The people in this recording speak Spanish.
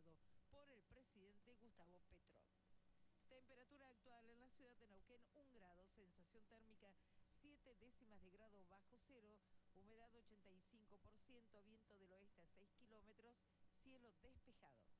encabezado por el presidente Gustavo Petro. Temperatura actual en la ciudad de Neuquén, 1 grado, sensación térmica 7 décimas de grado bajo cero, humedad 85%, viento del oeste a 6 kilómetros, cielo despejado.